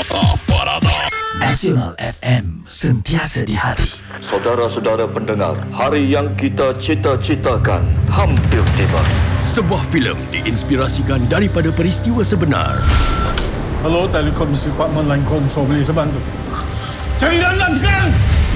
Nasional FM, sentiasa di hati. Saudara-saudara pendengar, hari yang kita cita-citakan hampir tiba. Sebuah filem diinspirasikan daripada peristiwa sebenar. Hello, Telekom Department Line Control, boleh saya bantu? Cari Lan sekarang!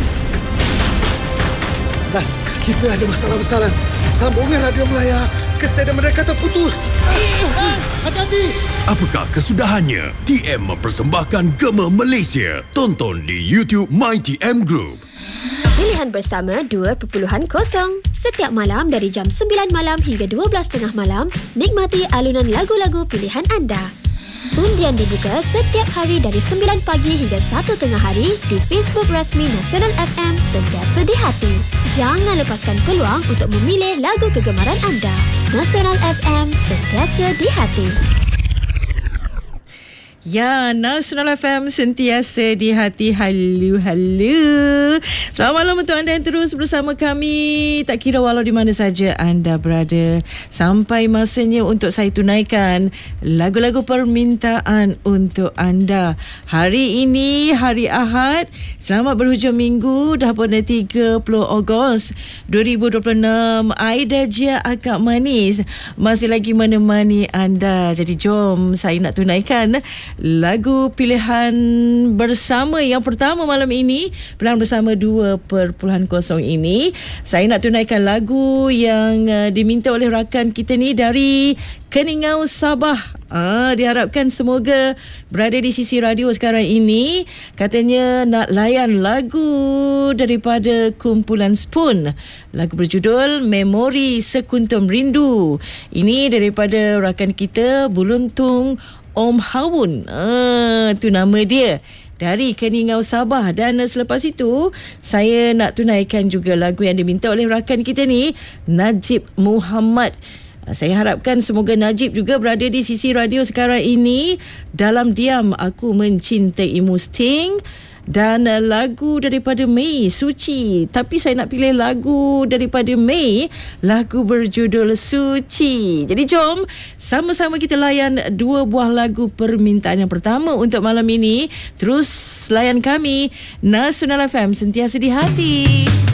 Lan, kita ada masalah besar, Lan. Sambungan radio Melaya ke stadium mereka terputus. Hati-hati! Apakah kesudahannya? TM mempersembahkan Gema Malaysia. Tonton di YouTube MyTM Group. Pilihan bersama 2.0. Setiap malam dari jam 9 malam hingga 12.30 malam, nikmati alunan lagu-lagu pilihan anda. Undian dibuka setiap hari dari 9 pagi hingga 1 tengah hari di Facebook rasmi Nasional FM, sentiasa di hati. Jangan lepaskan peluang untuk memilih lagu kegemaran anda. Nasional FM, sentiasa di hati. Ya, Nasional FM sentiasa di hati. Halo. Selamat malam untuk anda yang terus bersama kami. Tak kira walau di mana saja anda berada. Sampai masanya untuk saya tunaikan lagu-lagu permintaan untuk anda. Hari ini, hari Ahad. Selamat berhujung minggu. Dah pun 30 Ogos 2026. Aida Jia Akak Manis masih lagi menemani anda. Jadi jom saya nak tunaikan lagu pilihan bersama yang pertama malam ini. Pilihan bersama 2.0 ini. Saya nak tunaikan lagu yang diminta oleh rakan kita ni dari Keningau, Sabah. Diharapkan semoga berada di sisi radio sekarang ini. Katanya nak layan lagu daripada kumpulan Spoon. Lagu berjudul Memori Sekuntum Rindu. Ini daripada rakan kita Buluntung Om Hawun. Tu nama dia, dari Keningau, Sabah. Dan selepas itu saya nak tunaikan juga lagu yang diminta oleh rakan kita ni, Najib Muhammad. Saya harapkan semoga Najib juga berada di sisi radio sekarang ini. Dalam Diam Aku Mencintaimu Sting. Dan lagu daripada Mei, Suci. Tapi saya nak pilih lagu daripada Mei, lagu berjudul Suci. Jadi jom sama-sama kita layan 2 buah lagu permintaan yang pertama untuk malam ini. Terus layan kami, Nasional FM, sentiasa di hati.